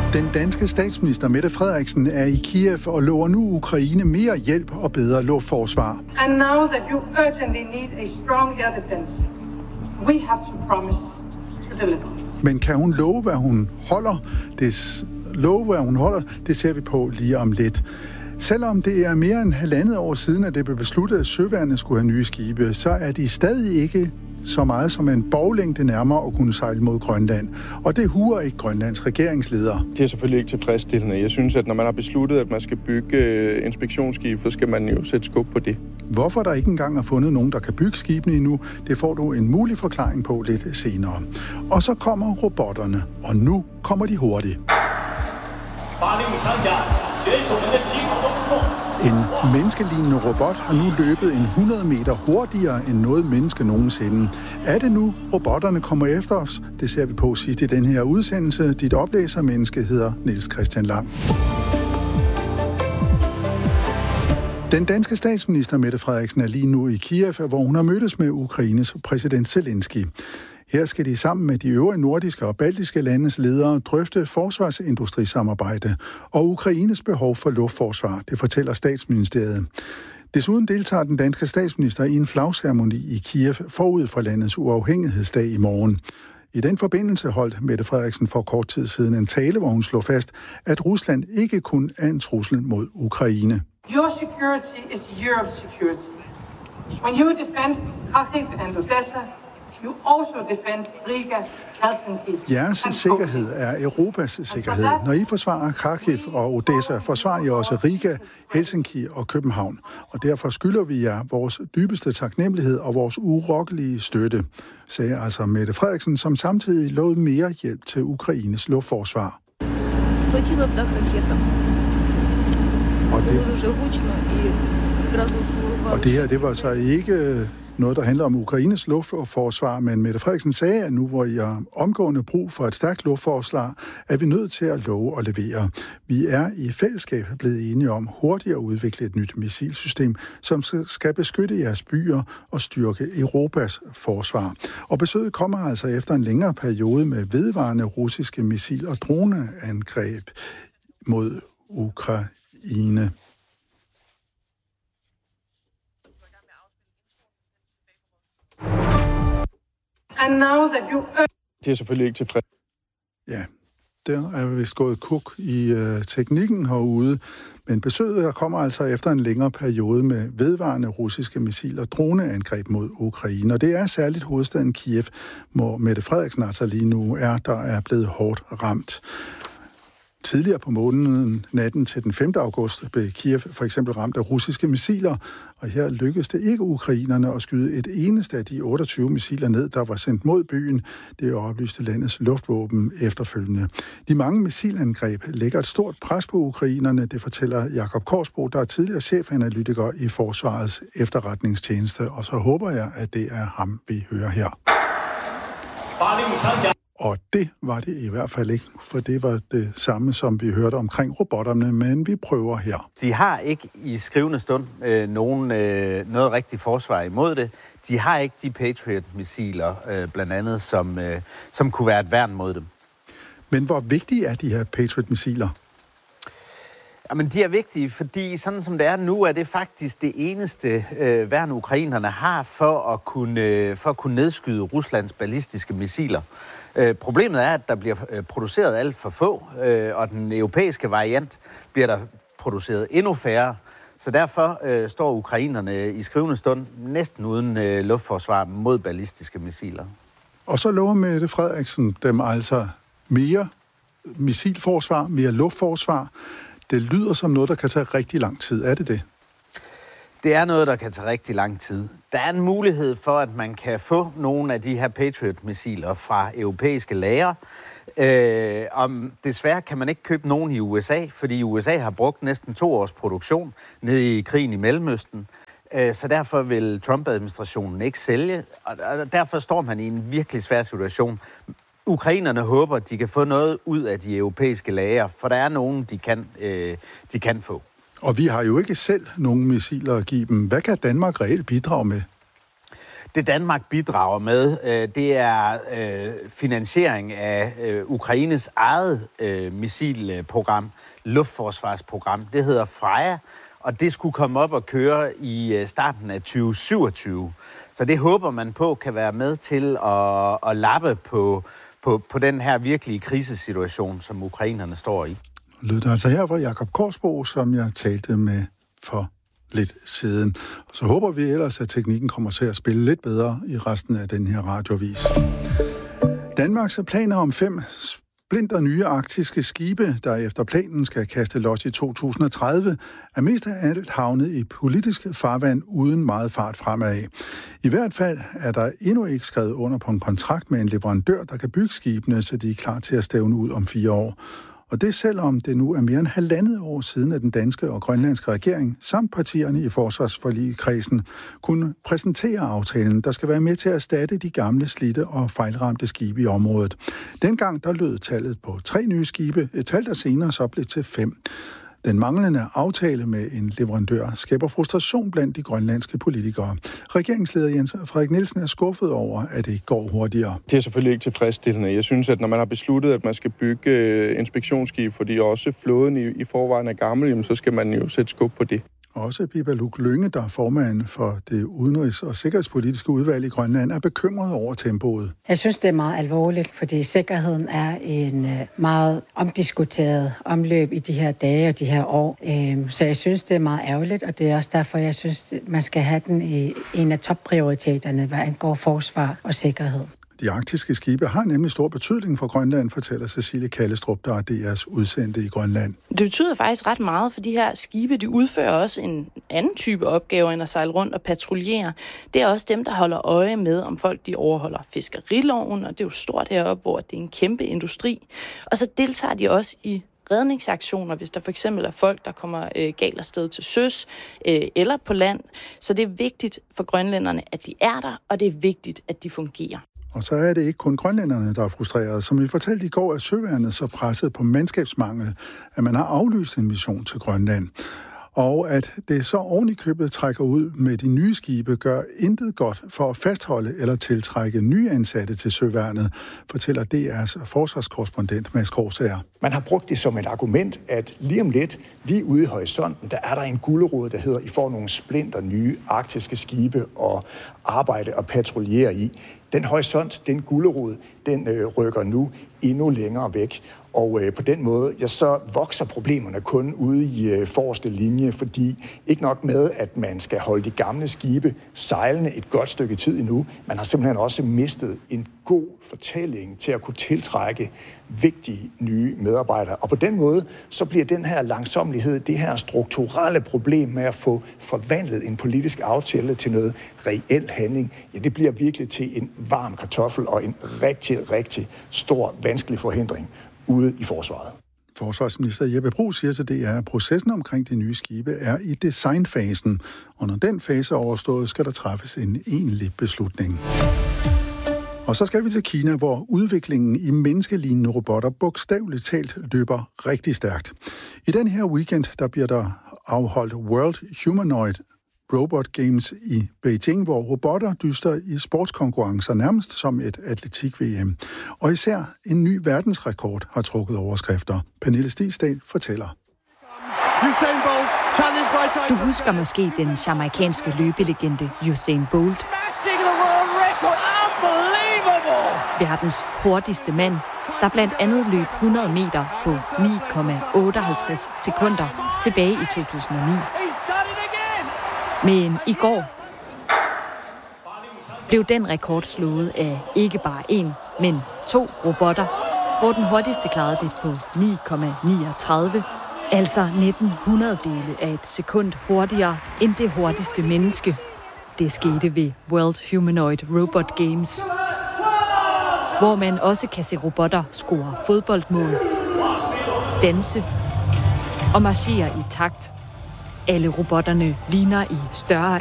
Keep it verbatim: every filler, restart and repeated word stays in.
Den danske statsminister Mette Frederiksen er i Kiev og lover nu Ukraine mere hjælp og bedre luftforsvar. And now that you urgently need a strong air defense, we have to promise to deliver. Men kan hun love, hvad hun holder? Det, love, hvad hun holder, det ser vi på lige om lidt. Selvom det er mere end halvandet år siden, at det blev besluttet, at søværnet skulle have nye skibe, så er de stadig ikke så meget som en boglængde nærmere at kunne sejle mod Grønland. Og det huer ikke Grønlands regeringsleder. Det er selvfølgelig ikke tilfredsstillende. Jeg synes, at når man har besluttet, at man skal bygge inspektionsskib, så skal man jo sætte skub på det. Hvorfor der ikke engang er fundet nogen, der kan bygge skibene endnu, det får du en mulig forklaring på lidt senere. Og så kommer robotterne, og nu kommer de hurtigt. En menneskelignende robot har nu løbet en hundrede meter hurtigere end noget menneske nogensinde. Er det nu, robotterne kommer efter os? Det ser vi på sidst i den her udsendelse. Dit oplæsermenneske hedder Niels Christian Lang. Den danske statsminister Mette Frederiksen er lige nu i Kiev, hvor hun har mødtes med Ukraines præsident Zelensky. Her skal de sammen med de øvrige nordiske og baltiske landes ledere drøfte forsvarsindustrisamarbejde og Ukraines behov for luftforsvar, det fortæller Statsministeriet. Desuden deltager den danske statsminister i en flagceremoni i Kiev forud for landets uafhængighedsdag i morgen. I den forbindelse holdt Mette Frederiksen for kort tid siden en tale, hvor hun slog fast, at Rusland ikke kun er en trussel mod Ukraine. Your security is Europe's security. When you defend Kharkiv and Odessa, you also defend Riga, Helsinki. Jeres sikkerhed er Europas sikkerhed. Når I forsvarer Kharkiv og Odessa, forsvarer I også Riga, Helsinki og København. Og derfor skylder vi jer vores dybeste taknemmelighed og vores urokkelige støtte, sagde altså Mette Frederiksen, som samtidig lovede mere hjælp til Ukraines luftforsvar. Og det, og det her, det var så ikke noget, der handler om Ukraines luftforsvar, men Mette Frederiksen sagde, at nu hvor I har omgående brug for et stærkt luftforsvar, er vi nødt til at love og levere. Vi er i fællesskab blevet enige om hurtigt at udvikle et nyt missilsystem, som skal beskytte jeres byer og styrke Europas forsvar. Og besøget kommer altså efter en længere periode med vedvarende russiske missil- og droneangreb mod Ukraine. And now that you Det er selvfølgelig ikke tilfredsstillende. Ja, der er vist gået kuk i øh, teknikken herude, men besøget kommer altså efter en længere periode med vedvarende russiske missil- og droneangreb mod Ukraine. Og det er særligt hovedstaden Kiev, hvor Mette Frederiksen altså lige nu er, der er blevet hårdt ramt. Tidligere på måneden, natten til den femte august, blev Kiev for eksempel ramt af russiske missiler, og her lykkedes det ikke ukrainerne at skyde et eneste af de otteogtyve missiler ned, der var sendt mod byen. Det oplyste landets luftvåben efterfølgende. De mange missilangreb lægger et stort pres på ukrainerne, det fortæller Jakob Korsbo, der er tidligere chefanalytiker i Forsvarets efterretningstjeneste, og så håber jeg, at det er ham, vi hører her. Og det var det i hvert fald ikke, for det var det samme, som vi hørte omkring robotterne, men vi prøver her. De har ikke i skrivende stund øh, nogen, øh, noget rigtigt forsvar imod det. De har ikke de Patriot-missiler, øh, blandt andet, som, øh, som kunne være et værn mod dem. Men hvor vigtige er de her Patriot-missiler? Jamen, de er vigtige, fordi sådan som det er nu, er det faktisk det eneste øh, værn, ukrainerne har for at, kunne, øh, for at kunne nedskyde Ruslands ballistiske missiler. Øh, problemet er, at der bliver øh, produceret alt for få, øh, og den europæiske variant bliver der produceret endnu færre. Så derfor øh, står ukrainerne i skrivende stund næsten uden øh, luftforsvar mod ballistiske missiler. Og så lover Mette Frederiksen dem altså mere missilforsvar, mere luftforsvar. Det lyder som noget, der kan tage rigtig lang tid. Er det det? Det er noget, der kan tage rigtig lang tid. Der er en mulighed for, at man kan få nogle af de her Patriot-missiler fra europæiske lagre. Øh, om desværre kan man ikke købe nogen i U S A, fordi U S A har brugt næsten to års produktion nede i krigen i Mellemøsten. Øh, så derfor vil Trump-administrationen ikke sælge, og derfor står man i en virkelig svær situation. Ukrainerne håber, at de kan få noget ud af de europæiske lagre, for der er nogen, de kan, øh, de kan få. Og vi har jo ikke selv nogen missiler at give dem. Hvad kan Danmark reelt bidrage med? Det Danmark bidrager med, øh, det er øh, finansiering af øh, Ukraines eget øh, missilprogram, luftforsvarsprogram. Det hedder Freja, og det skulle komme op og køre i øh, starten af tyve syvogtyve. Så det håber man på kan være med til at, at lappe på, på, på den her virkelige krisesituation, som ukrainerne står i. Lød det altså her fra Jakob Korsbo, som jeg talte med for lidt siden. Og så håber vi ellers, at teknikken kommer til at spille lidt bedre i resten af den her radiovis. Danmarks planer om fem splinter nye arktiske skibe, der efter planen skal kaste los i to tusind og tredive, er mest af alt havnet i politisk farvand uden meget fart fremad. I hvert fald er der endnu ikke skrevet under på en kontrakt med en leverandør, der kan bygge skibene, så de er klar til at stævne ud om fire år. Og det selvom det nu er mere end halvandet år siden, at den danske og grønlandske regering samt partierne i forsvarsforligskredsen kunne præsentere aftalen, der skal være med til at erstatte de gamle, slidte og fejlramte skibe i området. Dengang der lød tallet på tre nye skibe, et tal der senere så blev til fem. Den manglende aftale med en leverandør skaber frustration blandt de grønlandske politikere. Regeringsleder Jens Frederik Nielsen er skuffet over, at det ikke går hurtigere. Det er selvfølgelig ikke tilfredsstillende. Jeg synes, at når man har besluttet, at man skal bygge inspektionsskib, fordi også flåden i, i forvejen er gammel, jamen, så skal man jo sætte skub på det. Også Pippa Luk Lynge, der er formand for det udenrigs- og sikkerhedspolitiske udvalg i Grønland, er bekymret over tempoet. Jeg synes, det er meget alvorligt, fordi sikkerheden er en meget omdiskuteret omløb i de her dage og de her år. Så jeg synes, det er meget ærgerligt, og det er også derfor, jeg synes, man skal have den i en af topprioriteterne, hvad angår forsvar og sikkerhed. De arktiske skibe har nemlig stor betydning for Grønland, fortæller Cecilie Kallestrup, der er D R's udsendte i Grønland. Det betyder faktisk ret meget, for de her skibe, de udfører også en anden type opgaver end at sejle rundt og patruljere. Det er også dem, der holder øje med, om folk de overholder fiskeriloven, og det er jo stort heroppe, hvor det er en kæmpe industri. Og så deltager de også i redningsaktioner, hvis der for eksempel er folk, der kommer øh, galt afsted til søs øh, eller på land. Så det er vigtigt for grønlænderne, at de er der, og det er vigtigt, at de fungerer. Og så er det ikke kun grønlænderne, der er frustrerede. Som vi fortalte i går, er søværnet så presset på mandskabsmangel, at man har aflyst en mission til Grønland. Og at det så oven i købet trækker ud med de nye skibe, gør intet godt for at fastholde eller tiltrække nye ansatte til søværnet, fortæller D R's forsvarskorrespondent Mads Korsager. Man har brugt det som et argument, at lige om lidt, lige ude i horisonten, der er der en gulerod, der hedder, I får nogle splinter nye arktiske skibe og arbejde og patruljere i. Den horisont, den gulerod, den øh, rykker nu endnu længere væk. Og øh, på den måde, ja, så vokser problemerne kun ude i øh, forreste linje, fordi ikke nok med, at man skal holde de gamle skibe sejlende et godt stykke tid endnu, man har simpelthen også mistet en god fortælling til at kunne tiltrække vigtige nye medarbejdere. Og på den måde, så bliver den her langsommelighed, det her strukturelle problem med at få forvandlet en politisk aftale til noget reel handling, ja, det bliver virkelig til en varm kartoffel og en rigtig, rigtig stor, vanskelig forhindring ude i forsvaret. Forsvarsminister Jeppe Bruus siger til D R, at processen omkring de nye skibe er i designfasen, og når den fase er overstået, skal der træffes en egentlig beslutning. Og så skal vi til Kina, hvor udviklingen i menneskelignende robotter bogstaveligt talt løber rigtig stærkt. I den her weekend, der bliver der afholdt World Humanoid Robot Games i Beijing, hvor robotter dyster i sportskonkurrencer nærmest som et atletik-V M. Og især en ny verdensrekord har trukket overskrifter. Pernille Stigsdal fortæller. Du husker måske den jamaikanske løbelegende Usain Bolt. Verdens hurtigste mand, der blandt andet løb hundrede meter på ni komma otteoghalvtreds sekunder tilbage i to tusind og ni. Men i går blev den rekord slået af ikke bare én, men to robotter, hvor den hurtigste klarede det på ni komma niogtredive, altså nitten hundrededele af et sekund hurtigere end det hurtigste menneske. Det skete ved World Humanoid Robot Games, hvor man også kan se robotter score fodboldmål, danse og marchere i takt. Alle robotterne ligner i større